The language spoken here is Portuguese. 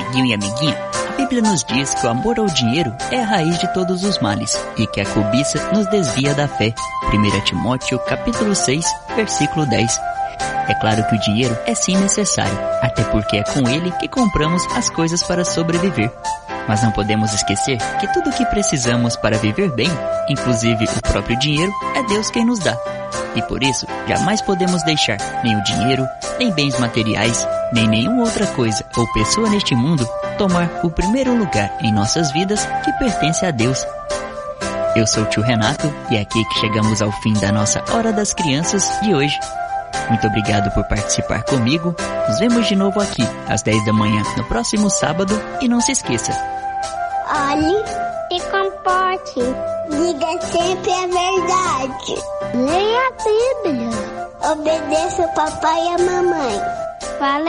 amiguinho e amiguinha, a Bíblia nos diz que o amor ao dinheiro é a raiz de todos os males e que a cobiça nos desvia da fé. 1 Timóteo capítulo 6, versículo 10. É claro que o dinheiro é sim necessário, até porque é com ele que compramos as coisas para sobreviver. Mas não podemos esquecer que tudo o que precisamos para viver bem, inclusive o próprio dinheiro, é Deus quem nos dá. E por isso, jamais podemos deixar nem o dinheiro, nem bens materiais, nem nenhuma outra coisa ou pessoa neste mundo tomar o primeiro lugar em nossas vidas que pertence a Deus. Eu sou o tio Renato e é aqui que chegamos ao fim da nossa Hora das Crianças de hoje. Muito obrigado por participar comigo. Nos vemos de novo aqui às 10 da manhã no próximo sábado e não se esqueça. Olhe e comporte. Diga sempre a verdade. Leia a Bíblia. Obedeça o papai e a mamãe. Valeu!